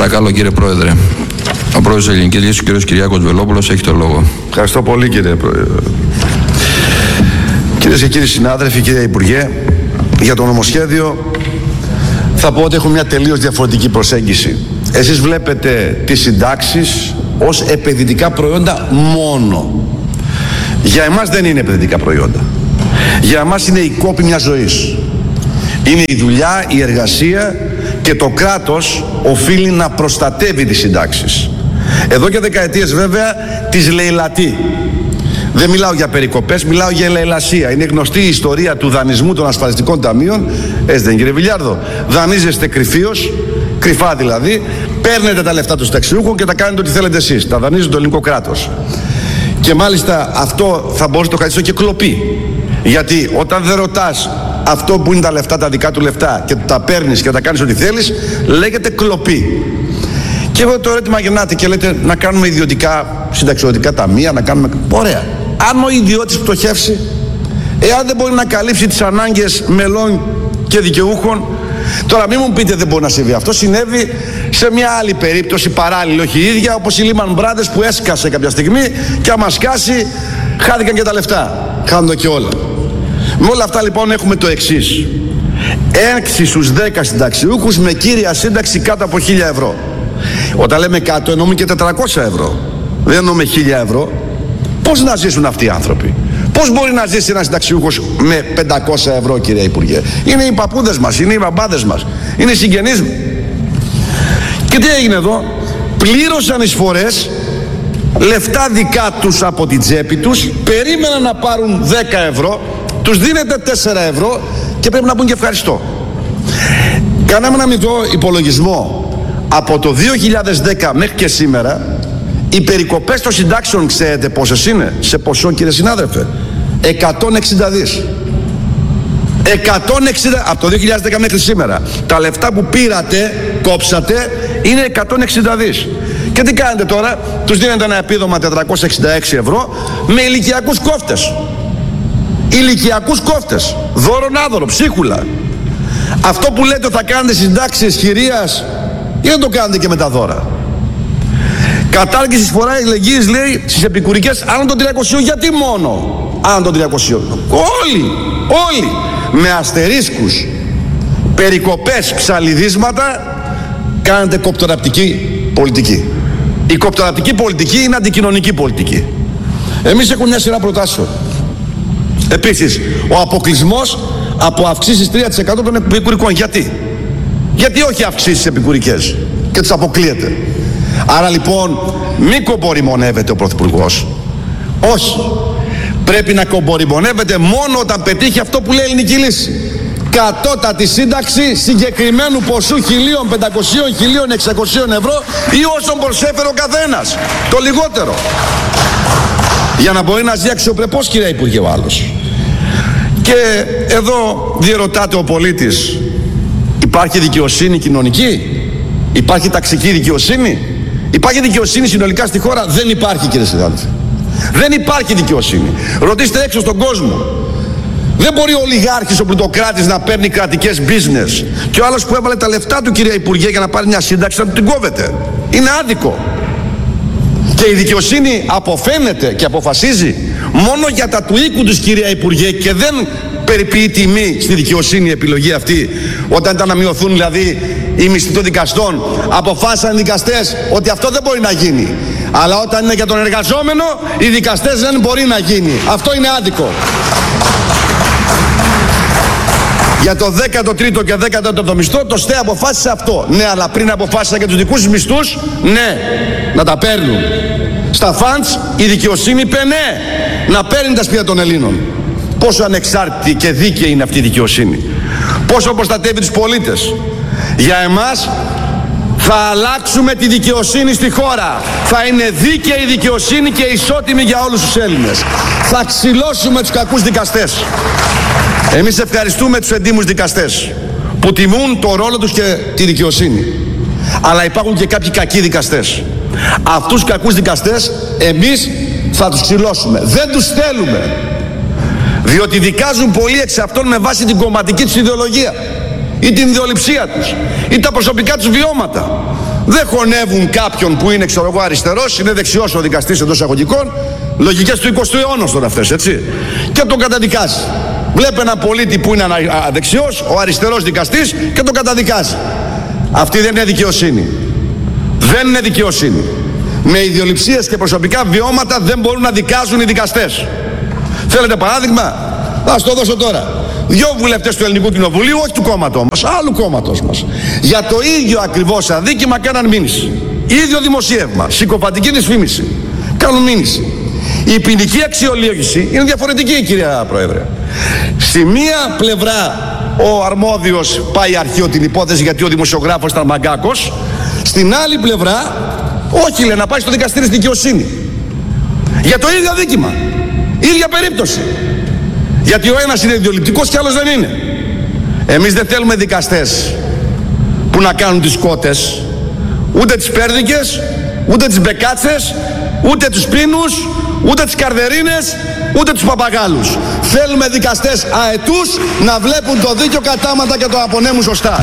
Παρακαλώ κύριε Πρόεδρε. Ο Πρόεδρος της Ελληνικής Λύσης, ο κ. Κυριάκος Βελόπουλος, έχει το λόγο. Ευχαριστώ πολύ κύριε Πρόεδρε. Κυρίες και κύριοι συνάδελφοι, κύριε Υπουργέ, για το νομοσχέδιο θα πω ότι έχουμε μια τελείως διαφορετική προσέγγιση. Εσείς βλέπετε τις συντάξεις ως επενδυτικά προϊόντα μόνο. Για εμάς δεν είναι επενδυτικά προϊόντα. Για εμάς είναι η κόπη μιας ζωής. Είναι η δουλειά, η εργασία και το κράτος οφείλει να προστατεύει τις συντάξεις. Εδώ και δεκαετίες βέβαια τις λαιλατεί. Δεν μιλάω για περικοπές, μιλάω για λαιλασία. Είναι γνωστή η ιστορία του δανεισμού των ασφαλιστικών ταμείων. Έτσι δεν κύριε Βιλιάρδο? Δανείζεστε κρυφίως, κρυφά δηλαδή, παίρνετε τα λεφτά του συνταξιούχων και τα κάνετε ό,τι θέλετε εσείς. Τα δανείζει το ελληνικό κράτος. Και μάλιστα αυτό θα μπορούσε να το καθιστώ και κλοπή. Γιατί όταν δεν ρωτάς αυτό που είναι τα λεφτά, τα δικά του λεφτά, και τα παίρνεις και τα κάνεις ό,τι θέλεις, λέγεται κλοπή. Και εγώ το ερώτημα γεννάται και λέτε να κάνουμε ιδιωτικά συνταξιωτικά ταμεία, να κάνουμε. Ωραία. Αν ο ιδιώτης πτωχεύσει, εάν δεν μπορεί να καλύψει τις ανάγκες μελών και δικαιούχων, τώρα μην μου πείτε δεν μπορεί να συμβεί. Αυτό συνέβη σε μια άλλη περίπτωση παράλληλη, όχι η ίδια, όπως η Lehman Brothers που έσκασε κάποια στιγμή και άμα σκάσει χάθηκαν και τα λεφτά. Χάνονται και όλα. Με όλα αυτά λοιπόν έχουμε το εξής. 6 στους 10 συνταξιούχους με κύρια σύνταξη κάτω από 1.000 ευρώ. Όταν λέμε κάτω εννοούμε και 400 ευρώ. Δεν εννοούμε 1.000 ευρώ. Πώς να ζήσουν αυτοί οι άνθρωποι? Πώς μπορεί να ζήσει ένας συνταξιούχος με 500 ευρώ, κύριε Υπουργέ? Είναι οι παππούδες μας, είναι οι μπαμπάδες μας, είναι οι συγγενείς μου. Και τι έγινε εδώ? Πλήρωσαν εισφορές, λεφτά δικά τους από την τσέπη τους, περίμεναν να πάρουν 10 ευρώ, τους δίνετε 4 ευρώ και πρέπει να πούν και ευχαριστώ. Κάναμε ένα μικρό υπολογισμό. Από το 2010 μέχρι και σήμερα, οι περικοπές των συντάξεων ξέρετε πόσες είναι σε ποσό, κύριε συνάδελφε? 160 δις. 160 από το 2010 μέχρι σήμερα. Τα λεφτά που πήρατε, κόψατε, είναι 160 δις. Και τι κάνετε τώρα? Τους δίνετε ένα επίδομα 466 ευρώ με ηλικιακούς κόφτες. Ηλικιακούς κόφτες. Δώρον άδωρο, ψίχουλα. Αυτό που λέτε ότι θα κάνετε συντάξεις χειρίας, ή δεν το κάνετε και με τα δώρα? Κατάργηση της φοράς ελεγγύης, λέει, στις επικουρικές άνω των 300. Γιατί μόνο άνω των 300? Όλοι με αστερίσκους, περικοπές, ψαλιδίσματα κάνετε κοπτοραπτική πολιτική. Η κοπτοραπτική πολιτική είναι αντικοινωνική πολιτική. Εμείς έχουμε μια σειρά προτάσεων. Επίσης, ο αποκλεισμός από αυξήσεις 3% των επικουρικών. Γιατί όχι αυξήσεις επικουρικές και τις αποκλείεται? Άρα λοιπόν μην κομποριμονεύεται ο Πρωθυπουργός. Όχι. Πρέπει να κομποριμονεύεται μόνο όταν πετύχει αυτό που λέει η ελληνική λύση. Κατώτατη σύνταξη συγκεκριμένου ποσού 1.500, 1.600 ευρώ ή όσον προσέφερε ο καθένας. Το λιγότερο. Για να μπορεί να ζει αξιοπρεπώς, κύριε Υπουργέ, ο άλλος. Και εδώ διερωτάται ο πολίτης, υπάρχει δικαιοσύνη κοινωνική? Υπάρχει ταξική δικαιοσύνη? Υπάρχει δικαιοσύνη συνολικά στη χώρα? Δεν υπάρχει, κύριε συνάδελφε. Δεν υπάρχει δικαιοσύνη. Ρωτήστε έξω στον κόσμο. Δεν μπορεί ο ολιγάρχης, ο πλουτοκράτης να παίρνει κρατικές business και ο άλλος που έβαλε τα λεφτά του, κύριε Υπουργέ, για να πάρει μια σύνταξη να του την κόβεται. Είναι άδικο. Και η δικαιοσύνη αποφαίνεται και αποφασίζει μόνο για τα του οίκου τους, κυρία Υπουργέ, και δεν περιποιεί τιμή στη δικαιοσύνη η επιλογή αυτή. Όταν ήταν να μειωθούν δηλαδή οι μισθοί των δικαστών, αποφάσισαν οι δικαστές ότι αυτό δεν μπορεί να γίνει. Αλλά όταν είναι για τον εργαζόμενο, οι δικαστές δεν μπορεί να γίνει. Αυτό είναι άδικο. Για το 13ο και 14ο μισθό το ΣΤΕ αποφάσισε αυτό. Ναι, αλλά πριν αποφάσισαν για τους δικούς τους μισθούς, ναι, να τα παίρνουν. Στα φαντς η δικαιοσύνη είπε ναι, να παίρνει τα σπίτια των Ελλήνων. Πόσο ανεξάρτητη και δίκαιη είναι αυτή η δικαιοσύνη. Πόσο προστατεύει τους πολίτες. Για εμάς θα αλλάξουμε τη δικαιοσύνη στη χώρα. Θα είναι δίκαιη δικαιοσύνη και ισότιμη για όλους τους Έλληνες. Θα ξυλώσουμε τους κακούς δικαστές. Εμείς ευχαριστούμε τους εντίμους δικαστές που τιμούν το ρόλο τους και τη δικαιοσύνη. Αλλά υπάρχουν και κάποιοι κακοί δικαστές. Αυτούς τους κακούς δικαστές εμείς θα τους ξυλώσουμε. Δεν τους θέλουμε. Διότι δικάζουν πολλοί εξ αυτών με βάση την κομματική τους ιδεολογία ή την ιδεολειψία τους ή τα προσωπικά τους βιώματα. Δεν χωνεύουν κάποιον που είναι, ξέρω εγώ, αριστερός, είναι δεξιός ο δικαστής εντός εισαγωγικών, λογικές του 20ου αιώνα τώρα αυτές, έτσι. Και τον καταδικάζει. Βλέπει έναν πολίτη που είναι δεξιός, ο αριστερός δικαστής, και τον καταδικάζει. Αυτή δεν είναι δικαιοσύνη. Δεν είναι δικαιοσύνη. Με ιδιοληψίες και προσωπικά βιώματα δεν μπορούν να δικάζουν οι δικαστές. Θέλετε παράδειγμα? Θα σας το δώσω τώρα. 2 βουλευτές του Ελληνικού Κοινοβουλίου, όχι του κόμματος μας, άλλου κόμματος μας, για το ίδιο ακριβώς αδίκημα κάναν μήνυση. Ίδιο δημοσίευμα, συκοφαντική δυσφήμιση. Κάνουν μήνυση. Η ποινική αξιολόγηση είναι διαφορετική, κυρία Πρόεδρε. Στη μία πλευρά ο αρμόδιος πάει αρχείο την υπόθεση γιατί ο δημοσιογράφος ήταν μαγκάκος. Στην άλλη πλευρά, όχι, λέει, να πάει στο δικαστήριο στη δικαιοσύνη. Για το ίδιο αδίκημα. Ίδια περίπτωση. Γιατί ο ένας είναι ιδιοληπτικός και άλλος δεν είναι. Εμείς δεν θέλουμε δικαστές που να κάνουν τις κότες, ούτε τις πέρδικες, ούτε τις μπεκάτσες, ούτε τους πίνους, ούτε τις καρδερίνες, ούτε τους παπαγάλους. Θέλουμε δικαστές αετούς να βλέπουν το δίκιο κατάματα και το απονέμουν σωστά.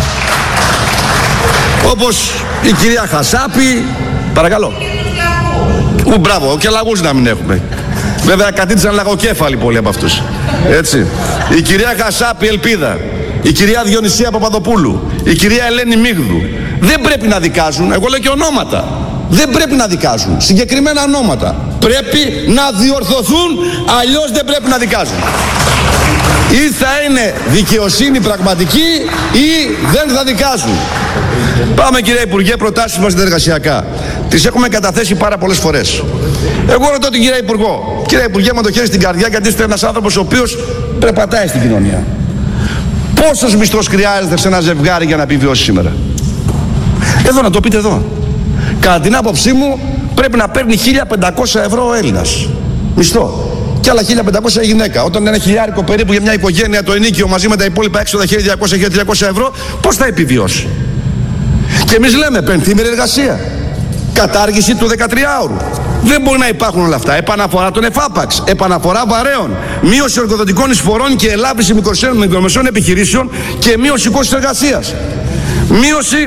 Όπως η κυρία Χασάπη, παρακαλώ. Μπράβο, και λαγούς να μην έχουμε. Βέβαια κατήτησαν λαγοκέφαλοι πολλοί από αυτούς. Έτσι. Η κυρία Χασάπη Ελπίδα, η κυρία Διονυσία Παπαδοπούλου, η κυρία Ελένη Μίγδου δεν πρέπει να δικάζουν, εγώ λέω και ονόματα. Δεν πρέπει να δικάζουν συγκεκριμένα ονόματα. Πρέπει να διορθωθούν, αλλιώς δεν πρέπει να δικάζουν. Ή θα είναι δικαιοσύνη πραγματική ή δεν θα δικάζουν. Πάμε, κύριε Υπουργέ, προτάσεις μας συνεργασιακά. Τις έχουμε καταθέσει πάρα πολλές φορές. Εγώ ρωτώ την κυρία Υπουργό. Κύριε Υπουργέ, με το χέρι στην καρδιά, γιατί είστε ένας άνθρωπος ο οποίος περπατάει στην κοινωνία. Πόσος μισθός χρειάζεται σε ένα ζευγάρι για να επιβιώσει σήμερα? Εδώ να το πείτε εδώ. Κατά την άποψή μου πρέπει να παίρνει 1.500 ευρώ ο Έλληνας μισθό και άλλα 1.500 η γυναίκα. Όταν είναι 1.000 περίπου για μια οικογένεια το ενίκιο μαζί με τα υπόλοιπα έξοδα 1.200-1.300 ευρώ, πώς θα επιβιώσει? Και εμείς λέμε πενθήμερη εργασία, κατάργηση του 13ωρου. Δεν μπορεί να υπάρχουν όλα αυτά. Επαναφορά των εφάπαξ, επαναφορά βαρέων, μείωση εργοδοτικών εισφορών και ελάφρυνση μικρομεσαίων επιχειρήσεων και μείωση κόστους εργασίας. Μείωση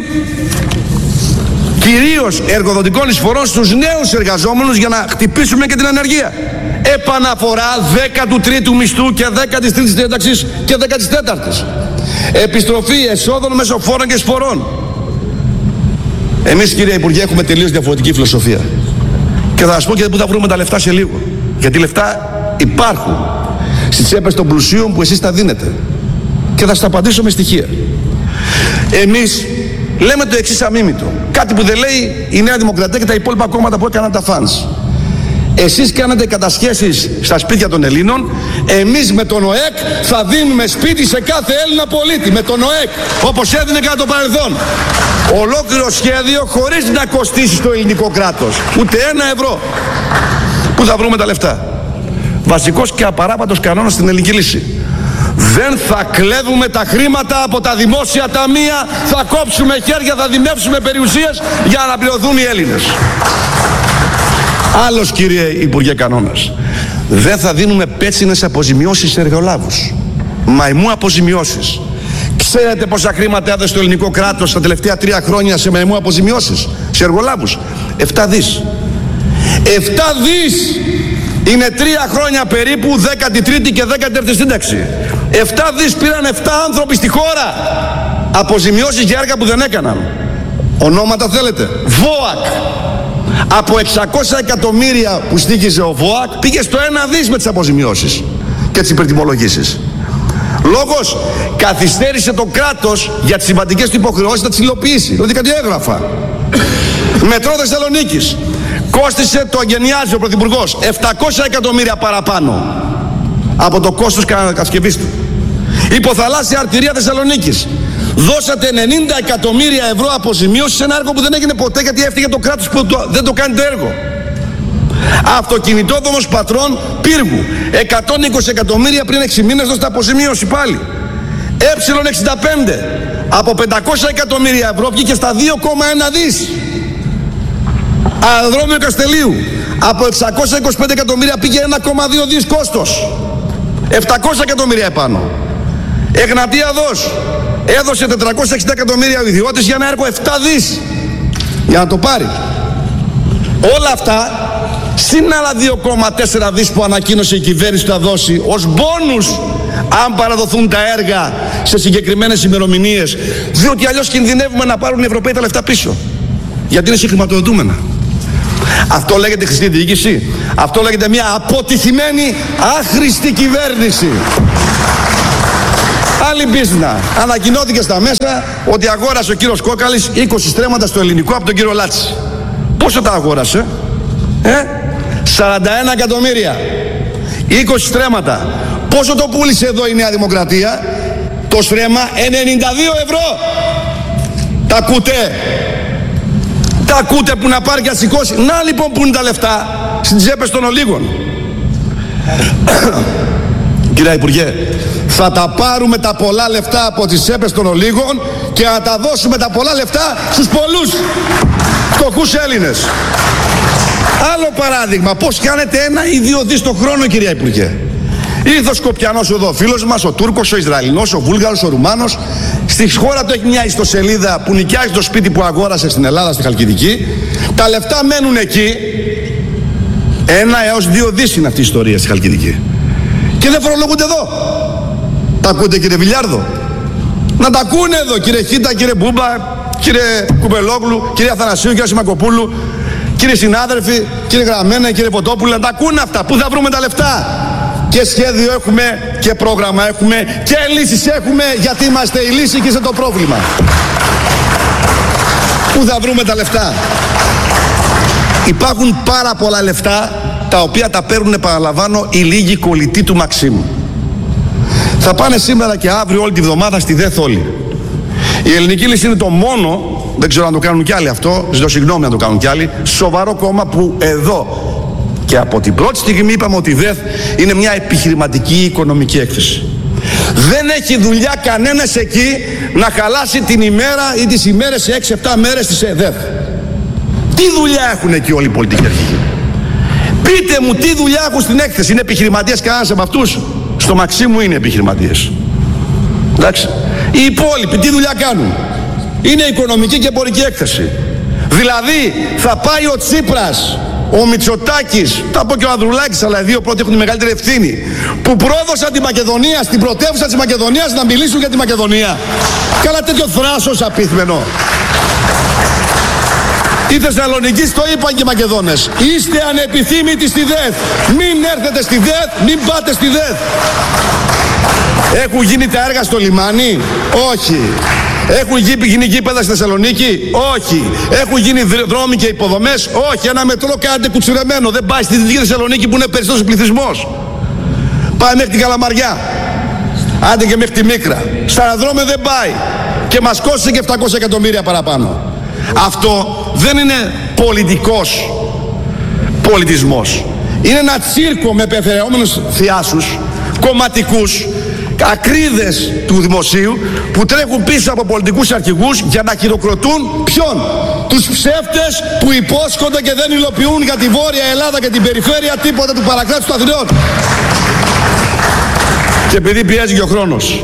κυρίως εργοδοτικών εισφορών στους νέους εργαζόμενους για να χτυπήσουμε και την ανεργία. Επαναφορά 13ου μισθού και 13ης ένταξης και 14ης. Επιστροφή εσόδων μέσω φόρων και εισφορών. Εμείς, κύριε Υπουργέ, έχουμε τελείως διαφορετική φιλοσοφία. Και θα σας πω και πού θα βρούμε τα λεφτά σε λίγο. Γιατί λεφτά υπάρχουν στις τσέπες των πλουσίων που εσείς τα δίνετε. Και θα σας τα απαντήσω με στοιχεία. Εμείς λέμε το εξής αμίμητο. Κάτι που δεν λέει η Νέα Δημοκρατία και τα υπόλοιπα κόμματα που έκαναν τα φανς. Εσείς κάνετε κατασχέσεις στα σπίτια των Ελλήνων. Εμείς με τον ΟΕΚ θα δίνουμε σπίτι σε κάθε Έλληνα πολίτη. Με τον ΟΕΚ, όπως έδινε κατά το παρελθόν. Ολόκληρο σχέδιο χωρίς να κοστίσει στο ελληνικό κράτος ούτε 1 ευρώ. Πού θα βρούμε τα λεφτά? Βασικός και απαράβατος κανόνας στην ελληνική λύση. Δεν θα κλέβουμε τα χρήματα από τα δημόσια ταμεία, θα κόψουμε χέρια, θα δημεύσουμε περιουσίες για να πληρωθούν οι Έλληνες. Άλλος, κύριε Υπουργέ, κανόνας. Δεν θα δίνουμε πέτσινες αποζημιώσεις σε εργολάβους. Μαϊμού αποζημιώσεις. Ξέρετε πόσα χρήματα έδωσε το ελληνικό κράτος τα τελευταία 3 χρόνια σε μαϊμού αποζημιώσεις σε εργολάβους? 7 δις. 7 δις είναι 3 χρόνια περίπου, 13η και 14η σύνταξη. 7 δις πήραν 7 άνθρωποι στη χώρα. Αποζημιώσεις για έργα που δεν έκαναν. Ονόματα θέλετε? ΒΟΑΚ. Από 600 εκατομμύρια που στοίχιζε ο ΒΟΑΚ πήγε στο 1 δις με τις αποζημιώσεις και τις υπερτιμολογήσεις. Λόγος, καθυστέρησε το κράτος για τις συμβατικές του υποχρεώσεις να τις υλοποιήσει. Δηλαδή κάτι έγραφα. Μετρό Θεσσαλονίκης. Κόστισε, το αγενιάζει ο Πρωθυπουργός, 700 εκατομμύρια παραπάνω από το κόστος κατασκευής του. Υποθαλάσσια αρτηρία Θεσσαλονίκης. Δώσατε 90 εκατομμύρια ευρώ αποζημίωση σε ένα έργο που δεν έγινε ποτέ γιατί έφτυγε το κράτος που δεν το κάνει το έργο. Αυτοκινητόδρομος Πατρών Πύργου. 120 εκατομμύρια πριν 6 μήνες δώσατε αποζημίωση πάλι. Ε65 από 500 εκατομμύρια ευρώ βγήκε στα 2,1 δις. Αεροδρόμιο Καστελίου. Από 625 εκατομμύρια πήγε 1,2 δις κόστος. 700 εκατομμύρια επάνω. Εγνατία Δός. Έδωσε 460 εκατομμύρια ο ιδιώτης για ένα έργο 7 δις. για να το πάρει. Όλα αυτά, συν άλλα 2,4 δις που ανακοίνωσε η κυβέρνηση θα δώσει ως μπόνους αν παραδοθούν τα έργα σε συγκεκριμένες ημερομηνίες, διότι αλλιώς κινδυνεύουμε να πάρουν οι Ευρωπαίοι τα λεφτά πίσω, γιατί είναι συγχρηματοδοτούμενα. Αυτό λέγεται χρηστή διοίκηση. Αυτό λέγεται μια αποτυχημένη, άχρηστη κυβέρνηση. Άλλη μπίζνα. Ανακοινώθηκε στα μέσα ότι αγόρασε ο κύριος Κόκαλης 20 στρέμματα στο ελληνικό από τον κύριο Λάτση. Πόσο τα αγόρασε? 41 εκατομμύρια. 20 στρέμματα. Πόσο το πούλησε εδώ η Νέα Δημοκρατία? Το στρέμμα 92 ευρώ. Τα ακούτε? Τα ακούτε που να πάρει και να σηκώσει? Να λοιπόν που είναι τα λεφτά στις τσέπες των ολίγων. Κύριε Υπουργέ, θα τα πάρουμε τα πολλά λεφτά από τις τσέπες των ολίγων και να τα δώσουμε τα πολλά λεφτά στους πολλούς φτωχούς Έλληνες. Άλλο παράδειγμα, πώς κάνετε 1 ή 2 δις το χρόνο, κυρία Υπουργέ? Ήρθε ο Σκοπιανός εδώ, φίλος μας, ο Τούρκος, ο Ισραηλινός, ο Βούλγαρος, ο Ρουμάνος. Στη χώρα του έχει μια ιστοσελίδα που νοικιάζει το σπίτι που αγόρασε στην Ελλάδα, στη Χαλκιδική. Τα λεφτά μένουν εκεί. 1 έως 2 δις είναι αυτή η ιστορία στη Χαλκιδική. Και δεν φορολογούνται εδώ. Τα ακούτε, κύριε Βιλιάρδο? Να τα ακούνε εδώ, κύριε Χίτα, κύριε Μπούμπα, κύριε Κουμπελόγλου, κύριε Αθανασίου, κύριε Σιμακοπούλου, κύριοι συνάδελφοι, κύριε Γραμμένα, κύριε Ποτόπουλου, να τα ακούνε αυτά. Πού θα βρούμε τα λεφτά? Και σχέδιο έχουμε και πρόγραμμα έχουμε και λύσεις έχουμε, γιατί είμαστε η λύση και είστε το πρόβλημα. Πού θα βρούμε τα λεφτά? Υπάρχουν πάρα πολλά λεφτά τα οποία τα παίρνουν, επαναλαμβάνω, οι λίγοι κολλητοί του Μαξίμου. Θα πάνε σήμερα και αύριο όλη τη βδομάδα στη ΔΕΘ όλοι. Η Ελληνική Λύση είναι το μόνο, δεν ξέρω αν το κάνουν κι άλλοι αυτό, ζητώ συγγνώμη αν το κάνουν κι άλλοι, σοβαρό κόμμα που εδώ και από την πρώτη στιγμή είπαμε ότι η ΔΕΘ είναι μια επιχειρηματική οικονομική έκθεση. Δεν έχει δουλειά κανένας εκεί να χαλάσει την ημέρα ή τις ημέρες σε 6-7 μέρες της ΔΕΘ. Τι δουλειά έχουν εκεί όλοι οι πολιτικοί αρχηγοί? Πείτε μου τι δουλειά έχουν στην έκθεση. Είναι επιχειρηματίες κανένας από αυτούς? Στο Μαξίμου είναι επιχειρηματίες. Εντάξει. Οι υπόλοιποι τι δουλειά κάνουν? Είναι οικονομική και εμπορική έκθεση. Δηλαδή θα πάει ο Τσίπρας, ο Μητσοτάκης, θα πω και ο Ανδρουλάκης, αλλά οι δύο πρώτοι έχουν τη μεγαλύτερη ευθύνη, που πρόδωσαν τη Μακεδονία, στην πρωτεύουσα της Μακεδονίας, να μιλήσουν για τη Μακεδονία. Καλά, τέτοιο θράσος απίθμενο. Οι Θεσσαλονικοί το είπαν και οι Μακεδόνες. Είστε ανεπιθύμητοι στη ΔΕΘ. Μην έρθετε στη ΔΕΘ, μην πάτε στη ΔΕΘ. Έχουν γίνει τα έργα στο λιμάνι? Όχι. Έχουν γίνει γήπεδα στη Θεσσαλονίκη? Όχι. Έχουν γίνει δρόμοι και υποδομές? Όχι. Ένα μετρό κάνετε κουτσουρεμένο. Δεν πάει στη Δυτική Θεσσαλονίκη που είναι περισσότερος πληθυσμός. Πάει μέχρι την Καλαμαριά. Άντε και μέχρι τη Μίκρα. Στα αεροδρόμια δεν πάει. Και μας κόστησε και 700 εκατομμύρια παραπάνω. Αυτό δεν είναι πολιτικός πολιτισμός. Είναι ένα τσίρκο με πεθεραιόμενους θειάσους, κομματικούς, ακρίδες του δημοσίου που τρέχουν πίσω από πολιτικούς αρχηγούς για να χειροκροτούν ποιον? Τους ψεύτες που υπόσχονται και δεν υλοποιούν για τη Βόρεια Ελλάδα και την περιφέρεια τίποτα του παρακράτους των Αθηνών. Και επειδή πιέζει και ο χρόνος,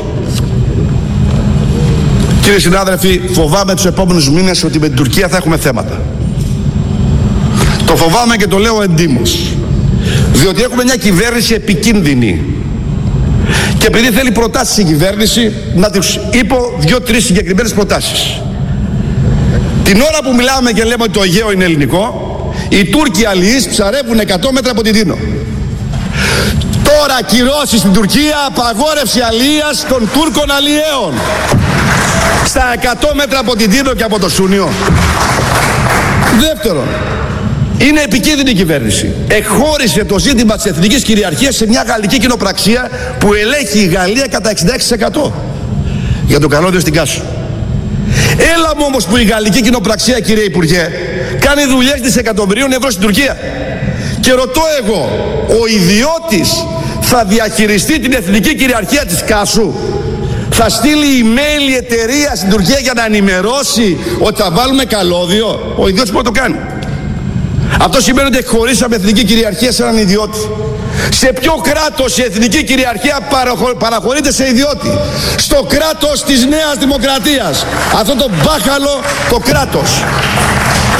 κύριοι συνάδελφοι, φοβάμαι τους επόμενους μήνες ότι με την Τουρκία θα έχουμε θέματα. Το φοβάμαι και το λέω εντύμως. Διότι έχουμε μια κυβέρνηση επικίνδυνη. Και επειδή θέλει προτάσεις η κυβέρνηση, να τους είπω 2-3 συγκεκριμένες προτάσεις. Την ώρα που μιλάμε και λέμε ότι το Αιγαίο είναι ελληνικό, οι Τούρκοι αλληλείς ψαρεύουν 100 μέτρα από την Τίνο. Τώρα κυρώσεις στην Τουρκία, απαγόρευση αλληλείας των Τούρκων αλλιέων. Στα 100 μέτρα από την Τίνο και από το Σούνιο. Δεύτερον, είναι επικίνδυνη η κυβέρνηση. Εχώρισε το ζήτημα της εθνικής κυριαρχίας σε μια γαλλική κοινοπραξία που ελέγχει η Γαλλία κατά 66%. Για το καλώδιο στην Κάσο. Έλα μου όμως που η γαλλική κοινοπραξία, κύριε Υπουργέ, κάνει δουλειές δισεκατομμυρίων ευρώ στην Τουρκία. Και ρωτώ εγώ, ο ιδιώτης θα διαχειριστεί την εθνική κυριαρχία της Κάσου? Θα στείλει email η εταιρεία στην Τουρκία για να ενημερώσει ότι θα βάλουμε καλώδιο? Ο ιδιώτης μπορεί να το κάνει. Αυτό σημαίνει ότι χωρίσαμε εθνική κυριαρχία σε έναν ιδιώτη. Σε ποιο κράτος η εθνική κυριαρχία παραχωρείται σε ιδιώτη? Στο κράτος της Νέας Δημοκρατίας. Αυτό το μπάχαλο το κράτος.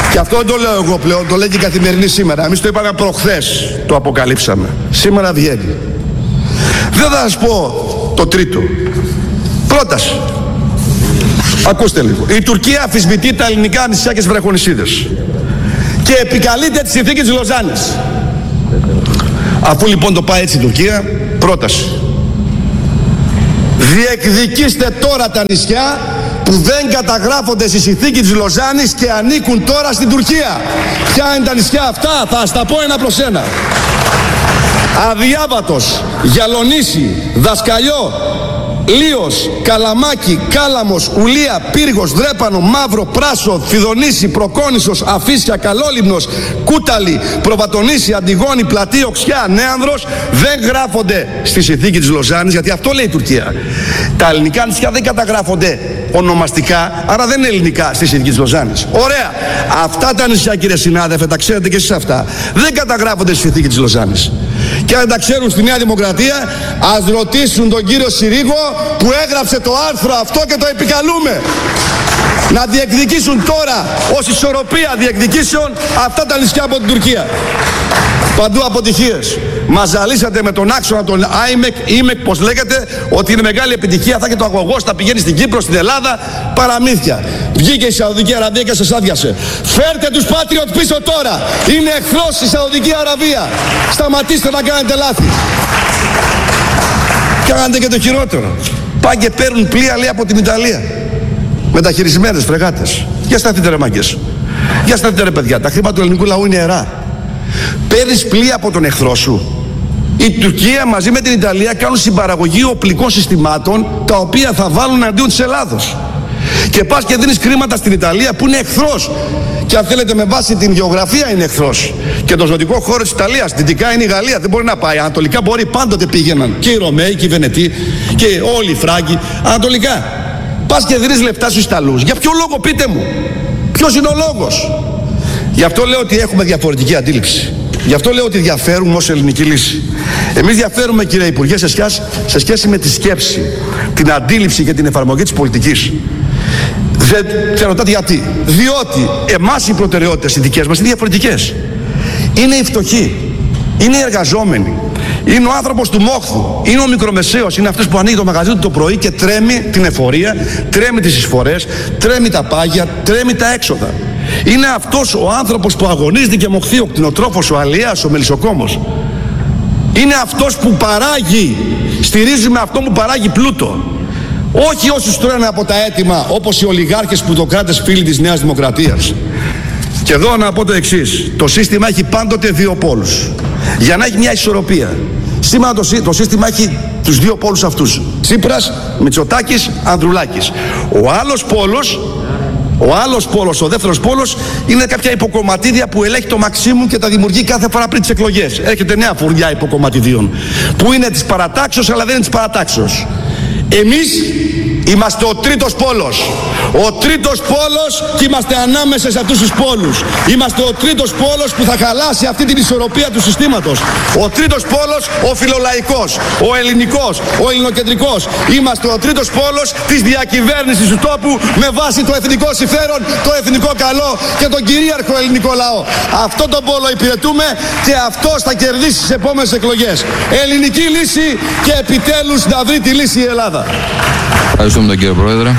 Και αυτό δεν το λέω εγώ πλέον, το λέει και η Καθημερινή σήμερα. Εμείς το είπαμε προχθές, το αποκαλύψαμε. Σήμερα βγαίνει. Δεν θα σας πω το τρίτο. Πρόταση. Ακούστε λίγο. Η Τουρκία αμφισβητεί τα ελληνικά νησιά και τις βραχονησίδες και επικαλείται τη συνθήκη της Λοζάνης. Αφού λοιπόν το πάει έτσι η Τουρκία, πρόταση. Διεκδικήστε τώρα τα νησιά που δεν καταγράφονται στη συνθήκη της Λοζάνης και ανήκουν τώρα στην Τουρκία. Ποια είναι τα νησιά αυτά? Θα σας τα πω ένα προς ένα. Αδιάβατος, Γιαλονίσι, Δασκαλιό, Λίος, Καλαμάκι, Κάλαμος, Ουλία, Πύργος, Δρέπανο, Μαύρο, Πράσο, Φιδονήσι, Προκόνησος, Αφίσια, Καλόλυμνος, Κούταλη, Προβατονήσι, Αντιγόνη, Πλατή, Οξιά, Νέανδρος δεν γράφονται στη συνθήκη της Λοζάνης, γιατί αυτό λέει η Τουρκία. Τα ελληνικά νησιά δεν καταγράφονται ονομαστικά, άρα δεν είναι ελληνικά στη συνθήκη της Λοζάνης. Ωραία. Αυτά τα νησιά, κύριε συνάδελφε, τα ξέρετε και εσείς αυτά, δεν καταγράφονται στη συνθήκη της Λοζάνης. Και αν τα ξέρουν στη Νέα Δημοκρατία, ας ρωτήσουν τον κύριο Συρίγο που έγραψε το άρθρο αυτό και το επικαλούμε. Να διεκδικήσουν τώρα ως ισορροπία διεκδικήσεων αυτά τα νησιά από την Τουρκία. Παντού αποτυχίες. Μας ζαλίσατε με τον άξονα των IMEC, πως λέγεται, ότι είναι μεγάλη επιτυχία, θα έχει το αγωγός, θα πηγαίνει στην Κύπρο, στην Ελλάδα, παραμύθια. Βγήκε η Σαουδική Αραβία και σας άδειασε. Φέρτε τους Patriot πίσω τώρα. Είναι εχθρός η Σαουδική Αραβία. Σταματήστε να κάνετε λάθη. Κάνετε και το χειρότερο. Πάνε και παίρνουν πλοία, λέει, από την Ιταλία. Μεταχειρισμένες φρεγάτες. Για σταθείτε ρε μάγκες. Για σταθείτε ρε παιδιά. Τα χρήματα του ελληνικού λαού είναι ιερά. Παίρνεις πλοία από τον εχθρό σου. Η Τουρκία μαζί με την Ιταλία κάνουν συμπαραγωγή οπλικών συστημάτων, τα οποία θα βάλουν αντίον της Ελλάδος. Και πας και δίνεις χρήματα στην Ιταλία που είναι εχθρός. Και αν θέλετε, με βάση την γεωγραφία είναι εχθρός. Και το ζωτικό χώρο της Ιταλίας, δυτικά είναι η Γαλλία, δεν μπορεί να πάει. Ανατολικά μπορεί, πάντοτε πήγαιναν και οι Ρωμαίοι και οι Βενετοί και όλοι οι Φράγκοι. Ανατολικά. Πας και δίνεις λεφτά στους Ιταλούς. Για ποιο λόγο, πείτε μου? Ποιος είναι ο λόγος? Γι' αυτό λέω ότι έχουμε διαφορετική αντίληψη. Γι' αυτό λέω ότι διαφέρουμε ως ελληνική λύση. Εμείς διαφέρουμε, κύριε Υπουργέ, σε σχέση με τη σκέψη, την αντίληψη και την εφαρμογή της πολιτικής. Δεν ρωτάτε γιατί? Διότι εμάς οι προτεραιότητες οι δικές μας είναι διαφορετικές. Είναι οι φτωχοί, είναι οι εργαζόμενοι, είναι ο άνθρωπος του μόχθου, είναι ο μικρομεσαίος, είναι αυτός που ανοίγει το μαγαζί του το πρωί και τρέμει την εφορία, τρέμει τις εισφορές, τρέμει τα πάγια, τρέμει τα έξοδα. Είναι αυτός ο άνθρωπος που αγωνίζεται και μοχθεί, ο κτηνοτρόφος, ο αλιέας, ο μελισσοκόμος. Είναι αυτός που παράγει, στηρίζουμε αυτό που παράγει πλούτο. Όχι όσους τρώνε από τα αίτημα, όπως οι ολιγάρχες πλουτοκράτες φίλοι της Νέας Δημοκρατίας. Και εδώ να πω το εξής. Το σύστημα έχει πάντοτε δύο πόλους. Για να έχει μια ισορροπία. Σήμερα το σύστημα έχει τους δύο πόλους αυτούς. Τσίπρας, Μητσοτάκης, Ανδρουλάκης. Ο άλλος πόλος, ο δεύτερος πόλος, είναι κάποια υποκομματίδια που ελέγχει το Μαξίμου και τα δημιουργεί κάθε φορά πριν τις εκλογές. Έρχεται νέα φουρνιά υποκομματιδίων, που είναι της παρατάξεως αλλά δεν είναι της παρατάξεως. Εμείς είμαστε ο τρίτος πόλος. Ο τρίτος πόλος και είμαστε ανάμεσα σε αυτούς τους πόλους. Είμαστε ο τρίτος πόλος που θα χαλάσει αυτή την ισορροπία του συστήματος. Ο τρίτος πόλος, ο φιλολαϊκός, ο ελληνικός, ο ελληνοκεντρικός. Είμαστε ο τρίτος πόλος της διακυβέρνησης του τόπου με βάση το εθνικό συμφέρον, το εθνικό καλό και τον κυρίαρχο ελληνικό λαό. Αυτό τον πόλο υπηρετούμε και αυτός θα κερδίσει στις επόμενες εκλογές. Ελληνική λύση και επιτέλους να βρει τη λύση η Ελλάδα. Ευχαριστούμε τον κύριο Πρόεδρε.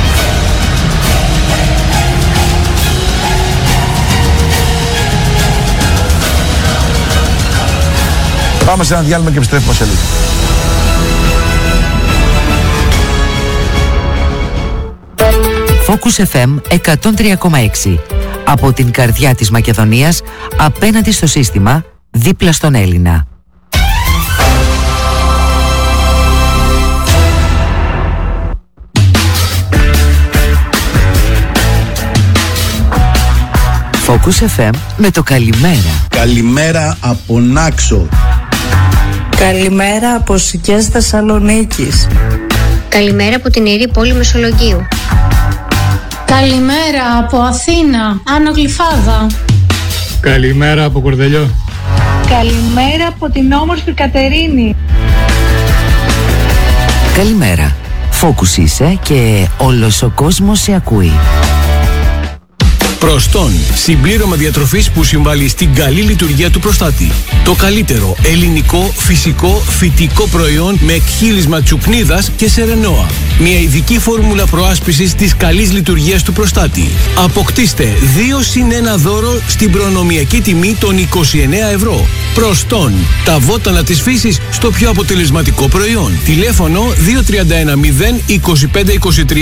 Πάμε σε ένα διάλειμμα και επιστρέφουμε σε λίγο. Focus FM 103,6. Από την καρδιά της Μακεδονίας, απέναντι στο σύστημα, δίπλα στον Έλληνα. Focus FM με το καλημέρα. Καλημέρα από Νάξο. Καλημέρα από Σικές Θεσσαλονίκης. Καλημέρα από την ιερή πόλη Μεσολογγίου. Καλημέρα από Αθήνα, Άνω Γλυφάδα. Καλημέρα από Κορδελιό. Καλημέρα από την όμορφη Κατερίνη. Καλημέρα. Focus είσαι και όλος ο κόσμος σε ακούει. Προστόν. Συμπλήρωμα διατροφής που συμβάλλει στην καλή λειτουργία του προστάτη. Το καλύτερο ελληνικό, φυσικό, φυτικό προϊόν με εκχύλισμα τσουκνίδας και σερενόα. Μια ειδική φόρμουλα προάσπισης της καλής λειτουργίας του προστάτη. Αποκτήστε 2+1 δώρο στην προνομιακή τιμή των 29 ευρώ. Προστόν. Τα βότανα της φύσης στο πιο αποτελεσματικό προϊόν. Τηλέφωνο 2310 25 23